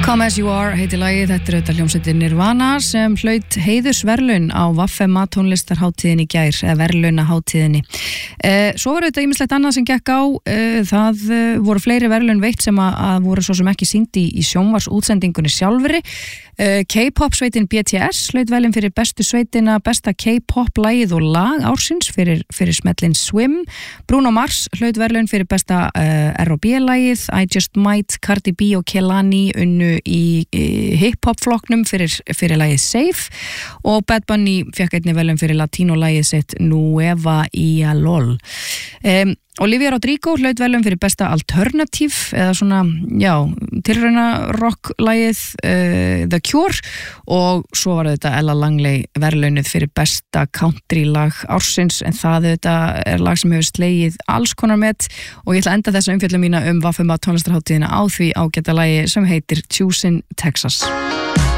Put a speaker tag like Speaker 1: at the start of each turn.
Speaker 1: Come As You Are heitir lagið, þetta auðvitað hljómsveitin Nirvana sem hlaut heiðursverðlaun á VFMA tónlistarhátíðinni í gær, eða verðlaunahátíðinni. Svo var auðvitað ýmislegt annað sem gekk á, það voru fleiri verðlaun veitt sem að voru svo sem ekki sýnd í sjónvarsútsendingunni sjálfri. K-pop sveitin BTS hlaut velin fyrir bestu sveitina, besta K-pop lagið og lag ársins fyrir smellin Swim. Bruno Mars hlaut verðlaun fyrir besta R&B lagið, I Just Might, Cardi B og Kehlani unnu í hip-hop flokknum fyrir lagið Safe og Bad Bunny fékk einnig verðlaun fyrir latínó lagið sitt Nueva Ialol. Olivia Rodrigo hlaut verðlaun fyrir besta alternativ eða svona, já, tilrauna rock-lagið The Cure og svo var þetta Ella Langley verðlaunuð fyrir besta country-lag ársins en það þetta lag sem hefur slegið alls konar met og ég ætla að enda þessa umfjöllun mína VFMA tónlistarhátíðina á því ágæta lagi sem heitir Choosing Texas.